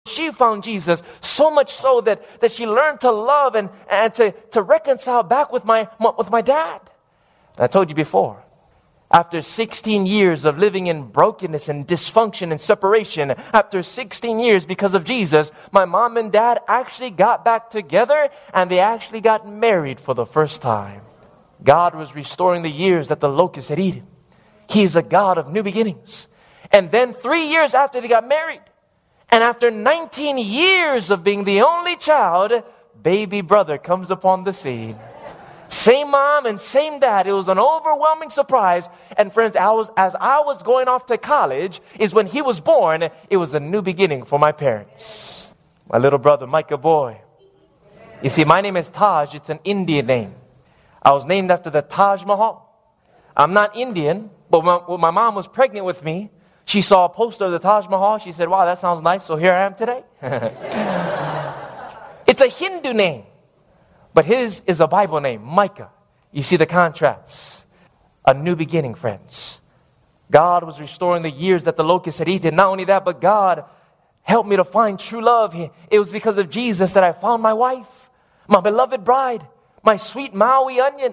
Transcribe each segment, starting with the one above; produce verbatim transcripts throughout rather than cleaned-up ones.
She found Jesus so much so that, that she learned to love and, and to, to reconcile back with my, with my dad. And I told you before, after sixteen years of living in brokenness and dysfunction and separation, after sixteen years because of Jesus, my mom and dad actually got back together and they actually got married for the first time. God was restoring the years that the locusts had eaten. He is a God of new beginnings. And then three years after they got married, and after nineteen years of being the only child, baby brother comes upon the scene. Same mom and same dad. It was an overwhelming surprise. And friends, I was, as I was going off to college, is when he was born, it was a new beginning for my parents. My little brother, Micah Boy. You see, my name is Taj. It's an Indian name. I was named after the Taj Mahal. I'm not Indian, but when, when my mom was pregnant with me, she saw a poster of the Taj Mahal. She said, wow, that sounds nice. So here I am today. It's a Hindu name. But his is a Bible name, Micah. You see the contrast. A new beginning, friends. God was restoring the years that the locusts had eaten. Not only that, but God helped me to find true love. It was because of Jesus that I found my wife, my beloved bride, my sweet Maui onion.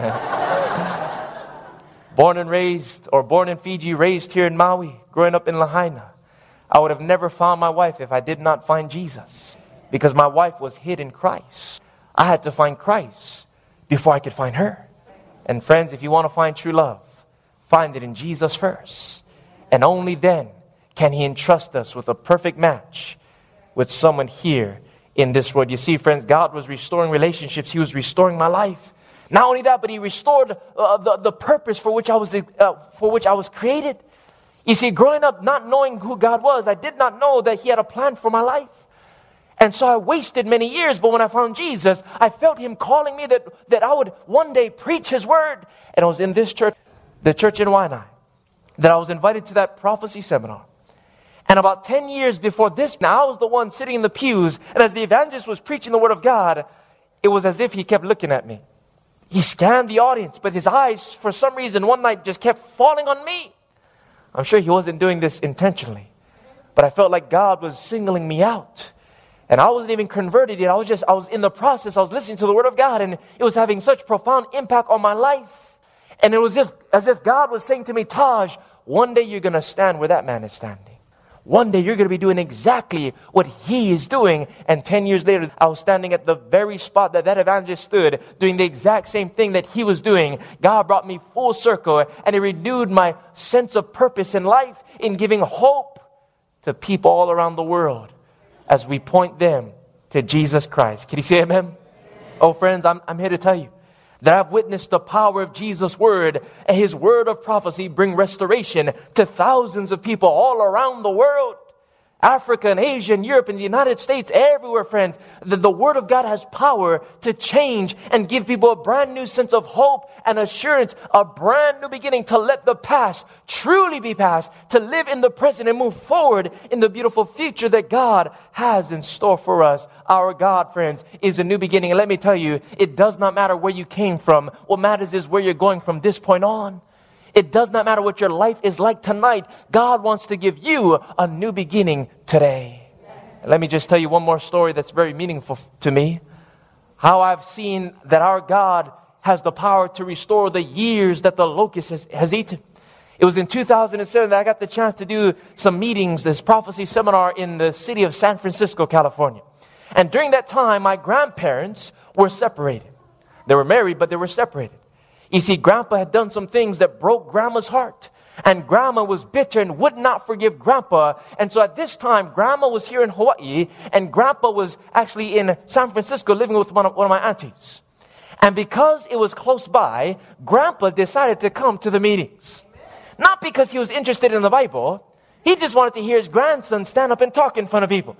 Born and raised, or born in Fiji, raised here in Maui, growing up in Lahaina. I would have never found my wife if I did not find Jesus. Because my wife was hid in Christ. I had to find Christ before I could find her. And friends, if you want to find true love, find it in Jesus first. And only then can He entrust us with a perfect match with someone here in this world. You see, friends, God was restoring relationships. He was restoring my life. Not only that, but He restored uh, the, the purpose for which I was uh, for which I was created. You see, growing up not knowing who God was, I did not know that He had a plan for my life. And so I wasted many years, but when I found Jesus, I felt Him calling me that, that I would one day preach His word. And I was in this church, the church in Waianae, that I was invited to that prophecy seminar. And about ten years before this, now I was the one sitting in the pews, and as the evangelist was preaching the word of God, it was as if he kept looking at me. He scanned the audience, but his eyes, for some reason, one night just kept falling on me. I'm sure he wasn't doing this intentionally, but I felt like God was singling me out. And I wasn't even converted yet. I was just, I was in the process. I was listening to the Word of God, and it was having such profound impact on my life. And it was as if, as if God was saying to me, Taj, one day you're going to stand where that man is standing. One day you're going to be doing exactly what he is doing. And ten years later, I was standing at the very spot that that evangelist stood, doing the exact same thing that he was doing. God brought me full circle, and He renewed my sense of purpose in life in giving hope to people all around the world, as we point them to Jesus Christ. Can you say amen? Amen. Oh, friends, I'm, I'm here to tell you that I've witnessed the power of Jesus' word and His word of prophecy bring restoration to thousands of people all around the world. Africa and Asia and Europe and the United States, everywhere, friends. The, the Word of God has power to change and give people a brand new sense of hope and assurance, a brand new beginning to let the past truly be past, to live in the present and move forward in the beautiful future that God has in store for us. Our God, friends, is a new beginning. And let me tell you, it does not matter where you came from. What matters is where you're going from this point on. It does not matter what your life is like tonight. God wants to give you a new beginning today. And let me just tell you one more story that's very meaningful to me. How I've seen that our God has the power to restore the years that the locust has, has eaten. It was in two thousand seven that I got the chance to do some meetings, this prophecy seminar in the city of San Francisco, California. And during that time, my grandparents were separated. They were married, but they were separated. You see, Grandpa had done some things that broke Grandma's heart. And Grandma was bitter and would not forgive Grandpa. And so at this time, Grandma was here in Hawaii, and Grandpa was actually in San Francisco living with one of, one of my aunties. And because it was close by, Grandpa decided to come to the meetings. Not because he was interested in the Bible. He just wanted to hear his grandson stand up and talk in front of people.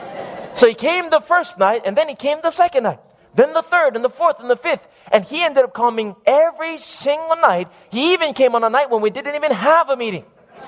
So he came the first night, and then he came the second night. Then the third and the fourth and the fifth. And he ended up coming every single night. He even came on a night when we didn't even have a meeting.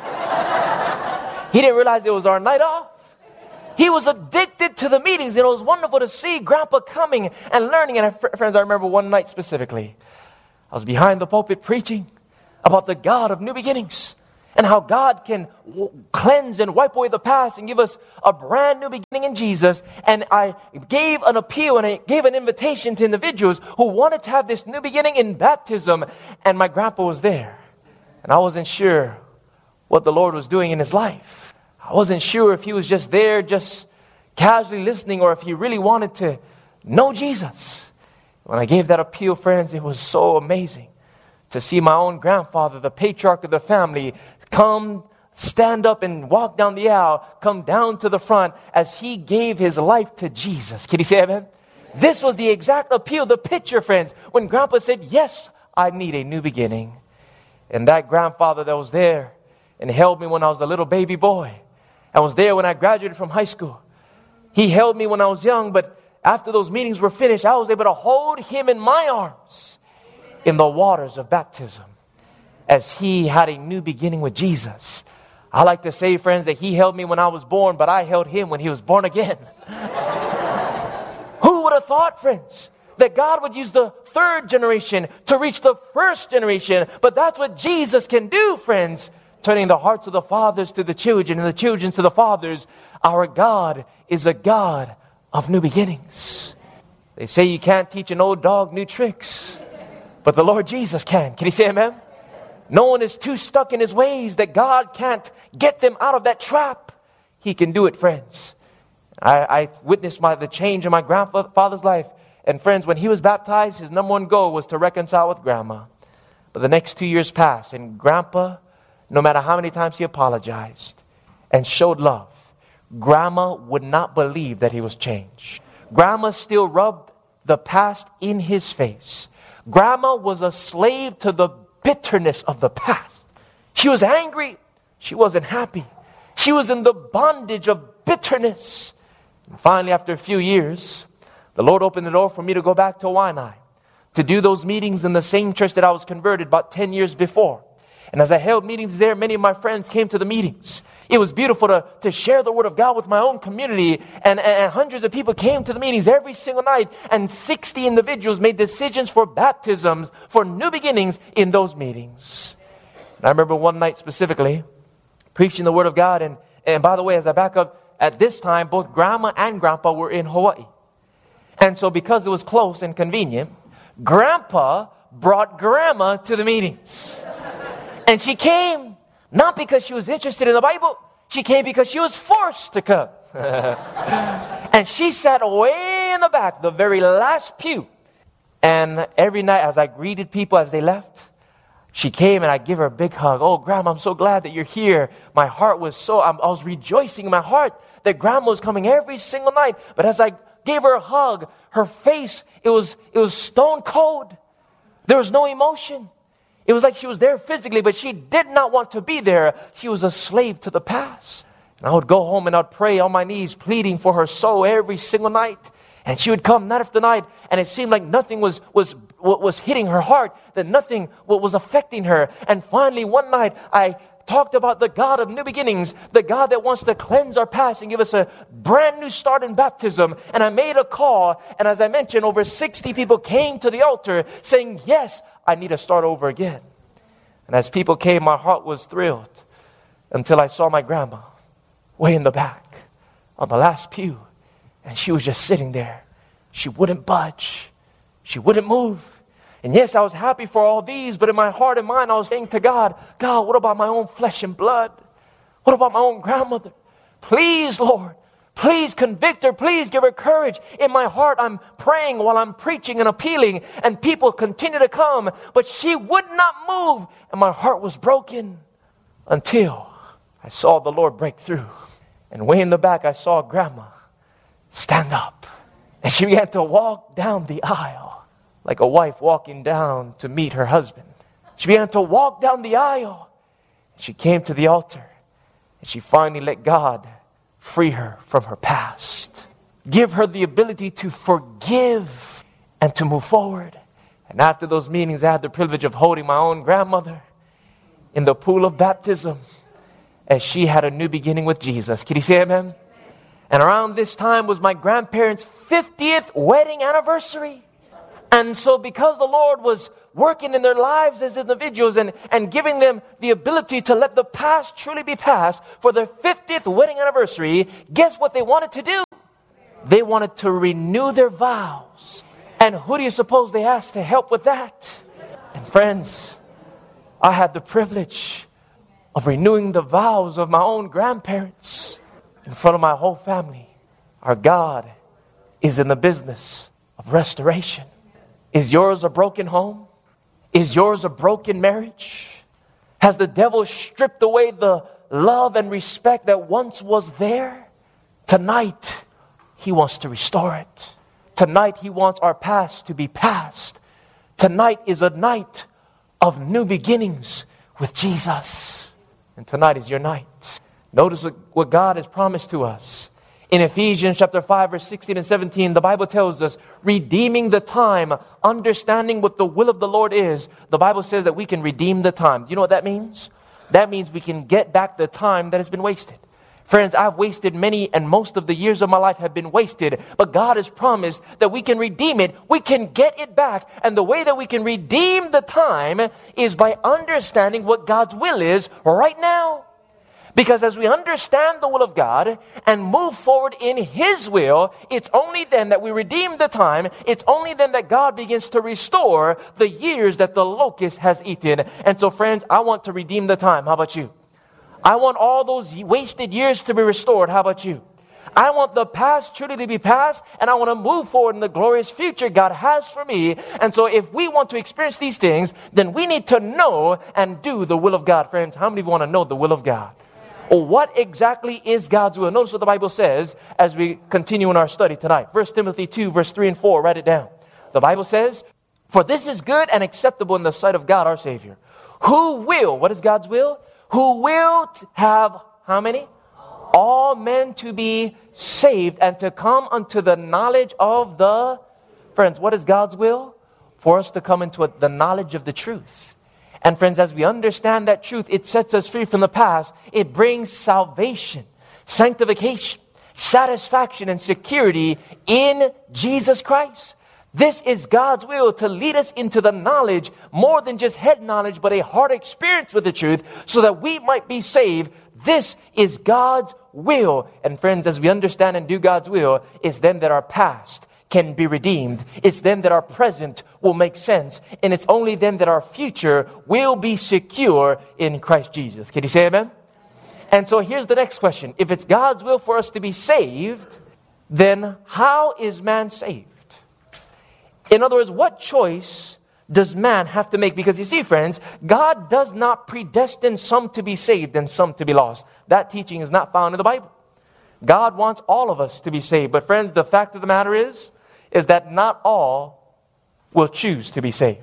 He didn't realize it was our night off. He was addicted to the meetings. And it was wonderful to see Grandpa coming and learning. And I, friends, I remember one night specifically. I was behind the pulpit preaching about the God of new beginnings. and how God can w- cleanse and wipe away the past and give us a brand new beginning in Jesus. And I gave an appeal and I gave an invitation to individuals who wanted to have this new beginning in baptism. And my grandpa was there. And I wasn't sure what the Lord was doing in his life. I wasn't sure if he was just there, just casually listening, or if he really wanted to know Jesus. When I gave that appeal, friends, it was so amazing to see my own grandfather, the patriarch of the family, come, stand up and walk down the aisle, come down to the front as he gave his life to Jesus. Can you say amen? This was the exact appeal, the picture, friends, when Grandpa said, yes, I need a new beginning. And that grandfather that was there and held me when I was a little baby boy and was there when I graduated from high school. He held me when I was young, but after those meetings were finished, I was able to hold him in my arms in the waters of baptism as he had a new beginning with Jesus. I like to say, friends, that he held me when I was born, but I held him when he was born again. Who would have thought, friends, that God would use the third generation to reach the first generation? But that's what Jesus can do, friends. Turning the hearts of the fathers to the children and the children to the fathers. Our God is a God of new beginnings. They say you can't teach an old dog new tricks, but the Lord Jesus can. Can you say amen? No one is too stuck in his ways that God can't get them out of that trap. He can do it, friends. I, I witnessed my, the change in my grandfather's life. And friends, when he was baptized, his number one goal was to reconcile with Grandma. But the next two years passed, and Grandpa, no matter how many times he apologized and showed love, Grandma would not believe that he was changed. Grandma still rubbed the past in his face. Grandma was a slave to the bitterness of the past. She was angry. She wasn't happy. She was in the bondage of bitterness. And finally, after a few years, the Lord opened the door for me to go back to Waianae, to do those meetings in the same church that I was converted about ten years before. And as I held meetings there, many of my friends came to the meetings. It was beautiful to, to share the Word of God with my own community. And, and, and hundreds of people came to the meetings every single night. And sixty individuals made decisions for baptisms, for new beginnings in those meetings. And I remember one night specifically, preaching the Word of God. And, and by the way, as I back up, at this time, both Grandma and Grandpa were in Hawaii. And so because it was close and convenient, Grandpa brought Grandma to the meetings. And she came not because she was interested in the Bible. She came because she was forced to come. And she sat way in the back, the very last pew. And every night as I greeted people as they left, she came and I give her a big hug. Oh, Grandma, I'm so glad that you're here. My heart was so, I was rejoicing in my heart that Grandma was coming every single night. But as I gave her a hug, her face, it was, it was stone cold. There was no emotion. It was like she was there physically, but she did not want to be there. She was a slave to the past. And I would go home and I'd pray on my knees, pleading for her soul every single night. And she would come night after night, and it seemed like nothing was, was, was hitting her heart, that nothing was affecting her. And finally, one night, I talked about the God of new beginnings, the God that wants to cleanse our past and give us a brand new start in baptism. And I made a call, and as I mentioned, over sixty people came to the altar saying, yes, I need to start over again. And as people came, my heart was thrilled until I saw my grandma way in the back on the last pew. And she was just sitting there. She wouldn't budge. She wouldn't move. And yes, I was happy for all these, but in my heart and mind, I was saying to God, God, what about my own flesh and blood? What about my own grandmother? Please, Lord, please convict her. Please give her courage. In my heart, I'm praying while I'm preaching and appealing, and people continue to come, but she would not move, and my heart was broken until I saw the Lord break through. And way in the back, I saw Grandma stand up, and she began to walk down the aisle like a wife walking down to meet her husband. She began to walk down the aisle. She came to the altar, and she finally let God free her from her past. Give her the ability to forgive and to move forward. And after those meetings, I had the privilege of holding my own grandmother in the pool of baptism as she had a new beginning with Jesus. Can you say amen? And around this time was my grandparents' fiftieth wedding anniversary. And so because the Lord was working in their lives as individuals and, and giving them the ability to let the past truly be past for their fiftieth wedding anniversary, guess what they wanted to do? They wanted to renew their vows. And who do you suppose they asked to help with that? And friends, I had the privilege of renewing the vows of my own grandparents in front of my whole family. Our God is in the business of restoration. Is yours a broken home? Is yours a broken marriage? Has the devil stripped away the love and respect that once was there? Tonight, he wants to restore it. Tonight, he wants our past to be past. Tonight is a night of new beginnings with Jesus. And tonight is your night. Notice what God has promised to us. In Ephesians chapter five, verse sixteen and seventeen, the Bible tells us, redeeming the time, understanding what the will of the Lord is. The Bible says that we can redeem the time. Do you know what that means? That means we can get back the time that has been wasted. Friends, I've wasted many and most of the years of my life have been wasted, but God has promised that we can redeem it. We can get it back. And the way that we can redeem the time is by understanding what God's will is right now. Because as we understand the will of God and move forward in His will, it's only then that we redeem the time. It's only then that God begins to restore the years that the locust has eaten. And so, friends, I want to redeem the time. How about you? I want all those wasted years to be restored. How about you? I want the past truly to be past, and I want to move forward in the glorious future God has for me. And so if we want to experience these things, then we need to know and do the will of God. Friends, how many of you want to know the will of God? Or what exactly is God's will? Notice what the Bible says as we continue in our study tonight. First Timothy two, verse three and four. Write it down. The Bible says, for this is good and acceptable in the sight of God our Savior. Who will, what is God's will? Who will have, how many? All men to be saved and to come unto the knowledge of the, friends, what is God's will? For us to come into the knowledge of the truth. And friends, as we understand that truth, it sets us free from the past. It brings salvation, sanctification, satisfaction, and security in Jesus Christ. This is God's will, to lead us into the knowledge, more than just head knowledge, but a heart experience with the truth, so that we might be saved. This is God's will. And friends, as we understand and do God's will, it's then that our past can be redeemed. It's then that our present will make sense. And it's only then that our future will be secure in Christ Jesus. Can you say amen? And so here's the next question. If it's God's will for us to be saved, then how is man saved? In other words, what choice does man have to make? Because you see, friends, God does not predestine some to be saved and some to be lost. That teaching is not found in the Bible. God wants all of us to be saved. But friends, the fact of the matter is, is that not all will choose to be saved.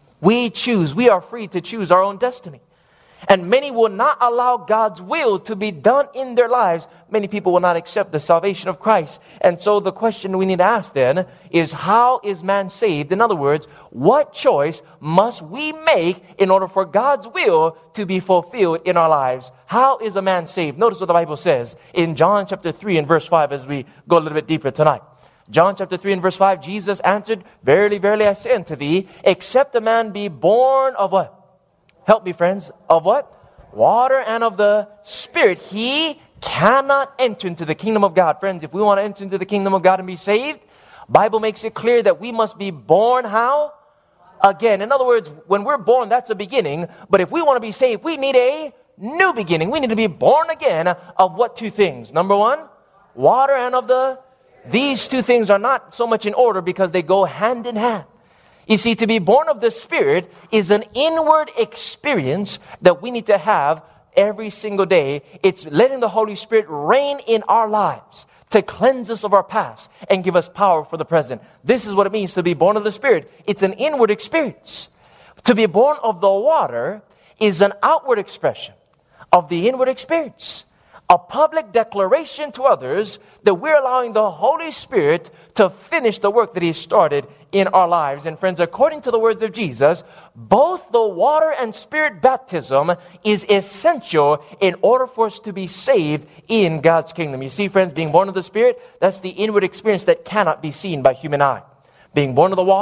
We choose. We are free to choose our own destiny. And many will not allow God's will to be done in their lives. Many people will not accept the salvation of Christ. And so the question we need to ask then is, how is man saved? In other words, what choice must we make in order for God's will to be fulfilled in our lives? How is a man saved? Notice what the Bible says in John chapter three and verse five as we go a little bit deeper tonight. John chapter three and verse five, Jesus answered, verily, verily, I say unto thee, except a man be born of what? Help me, friends. Of what? Water and of the Spirit. He cannot enter into the kingdom of God. Friends, if we want to enter into the kingdom of God and be saved, Bible makes it clear that we must be born how? Again. In other words, when we're born, that's a beginning. But if we want to be saved, we need a new beginning. We need to be born again of what two things? Number one, water and of the... These two things are not so much in order because they go hand in hand. You see, to be born of the Spirit is an inward experience that we need to have every single day. It's letting the Holy Spirit reign in our lives to cleanse us of our past and give us power for the present. This is what it means to be born of the Spirit. It's an inward experience. To be born of the water is an outward expression of the inward experience. A public declaration to others that we're allowing the Holy Spirit to finish the work that He started in our lives. And friends, according to the words of Jesus, both the water and Spirit baptism is essential in order for us to be saved in God's kingdom. You see, friends, being born of the Spirit, that's the inward experience that cannot be seen by human eye. Being born of the water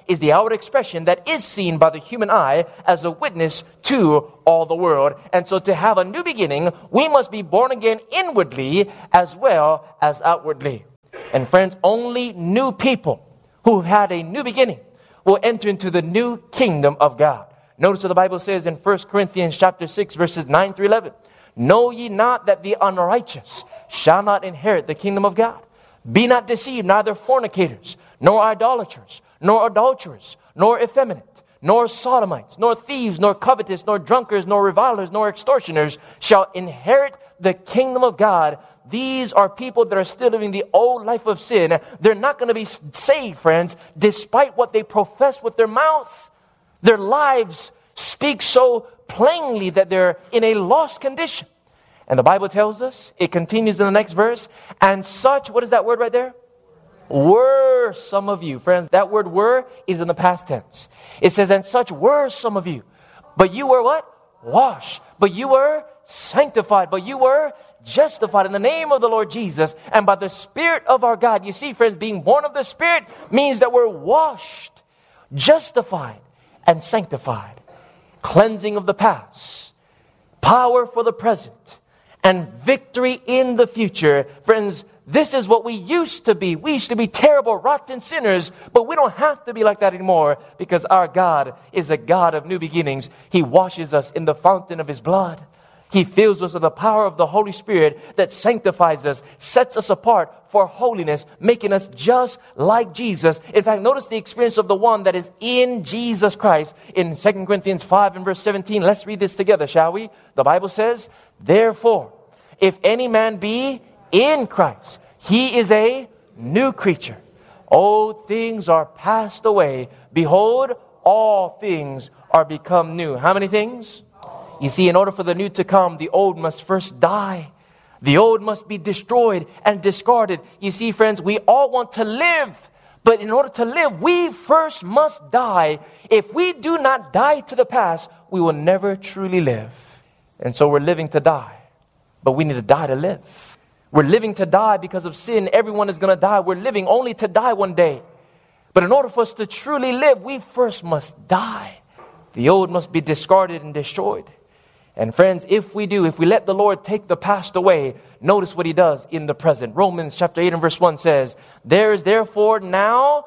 is the outward expression that is seen by the human eye as a witness to all the world. And so to have a new beginning, we must be born again inwardly as well as outwardly. And friends, only new people who had a new beginning will enter into the new kingdom of God. Notice what the Bible says in First Corinthians chapter six, verses nine through eleven. Know ye not that the unrighteous shall not inherit the kingdom of God? Be not deceived, neither fornicators, nor idolaters, nor adulterers, nor effeminate, nor sodomites, nor thieves, nor covetous, nor drunkards, nor revilers, nor extortioners shall inherit the kingdom of God. These are people that are still living the old life of sin. They're not going to be saved, friends, despite what they profess with their mouth. Their lives speak so plainly that they're in a lost condition. And the Bible tells us, it continues in the next verse, and such, what is that word right there? Were some of you. Friends, that word were is in the past tense. It says, and such were some of you. But you were what? Washed. But you were sanctified. But you were justified in the name of the Lord Jesus and by the Spirit of our God. You see, friends, being born of the Spirit means that we're washed, justified, and sanctified. Cleansing of the past, power for the present, and victory in the future. Friends, this is what we used to be. We used to be terrible, rotten sinners, but we don't have to be like that anymore because our God is a God of new beginnings. He washes us in the fountain of His blood. He fills us with the power of the Holy Spirit that sanctifies us, sets us apart for holiness, making us just like Jesus. In fact, notice the experience of the one that is in Jesus Christ in Second Corinthians five and verse seventeen. Let's read this together, shall we? The Bible says, therefore, if any man be in Christ, he is a new creature. Old things are passed away. Behold, all things are become new. How many things? You see, in order for the new to come, the old must first die. The old must be destroyed and discarded. You see, friends, we all want to live. But in order to live, we first must die. If we do not die to the past, we will never truly live. And so we're living to die. But we need to die to live. We're living to die because of sin. Everyone is going to die. We're living only to die one day. But in order for us to truly live, we first must die. The old must be discarded and destroyed. And friends, if we do, if we let the Lord take the past away, notice what He does in the present. Romans chapter eight and verse one says, there is therefore now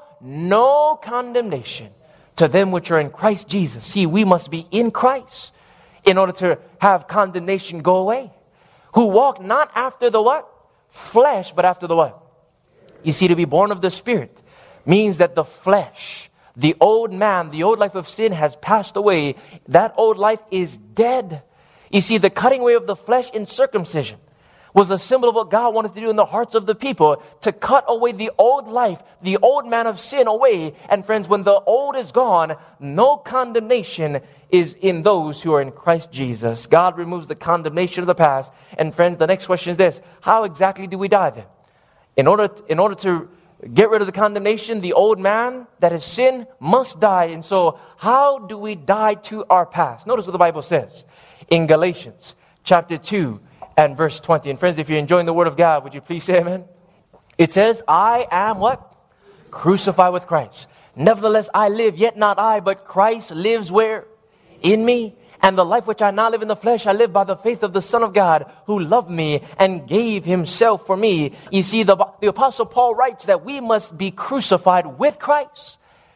no condemnation to them which are in Christ Jesus. See, we must be in Christ in order to have condemnation go away. Who walk not after the what? Flesh, but after the what? You see, to be born of the Spirit means that the flesh, the old man, the old life of sin has passed away. That old life is dead. You see, the cutting away of the flesh in circumcision was a symbol of what God wanted to do in the hearts of the people, to cut away the old life, the old man of sin away. And friends, when the old is gone, no condemnation is in those who are in Christ Jesus. God removes the condemnation of the past. And friends, the next question is this: how exactly do we die then? In order, in order to get rid of the condemnation, the old man that has sinned must die. And so how do we die to our past? Notice what the Bible says in Galatians chapter two and verse twenty. And friends, if you're enjoying the Word of God, would you please say amen? It says, I am what? Crucified with Christ. Nevertheless, I live, yet not I, but Christ lives where? In me. And the life which I now live in the flesh, I live by the faith of the Son of God, who loved me and gave Himself for me. You see, the, the Apostle Paul writes that we must be crucified with Christ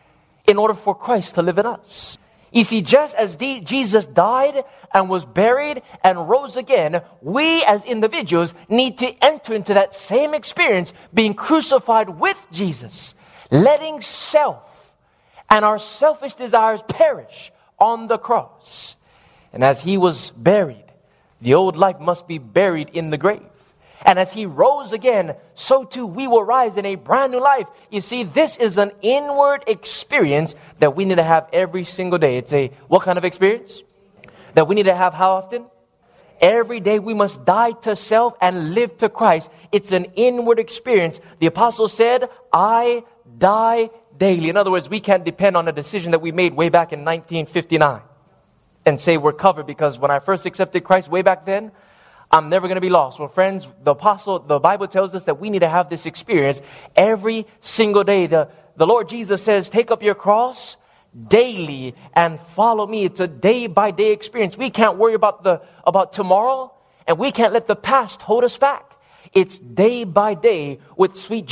in order for Christ to live in us. You see, just as D- Jesus died and was buried and rose again, we as individuals need to enter into that same experience, being crucified with Jesus, letting self and our selfish desires perish on the cross. And as He was buried, the old life must be buried in the grave. And as He rose again, so too we will rise in a brand new life. You see, this is an inward experience that we need to have every single day. It's a, what kind of experience? That we need to have how often? Every day we must die to self and live to Christ. It's an inward experience. The apostle said, I die daily. In other words, we can't depend on a decision that we made way back in nineteen fifty-nine and say we're covered because when I first accepted Christ way back then, I'm never going to be lost. Well, friends, the apostle, the Bible tells us that we need to have this experience every single day. The, the Lord Jesus says, take up your cross daily and follow me. It's a day by day experience. We can't worry about the, about tomorrow, and we can't let the past hold us back. It's day by day with sweet